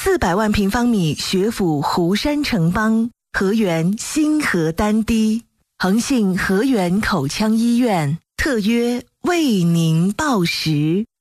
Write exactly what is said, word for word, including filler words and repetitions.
四百万平方米学府湖山城邦，河源新河丹堤，恒信河源口腔医院特约为您报时。